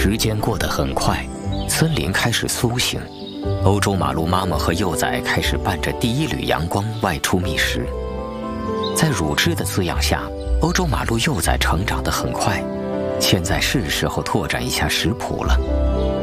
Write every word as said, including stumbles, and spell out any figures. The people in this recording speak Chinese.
时间过得很快，森林开始苏醒。欧洲马鹿妈妈和幼崽开始伴着第一缕阳光外出觅食。在乳汁的滋养下，欧洲马鹿幼崽成长得很快。现在是时候拓展一下食谱了。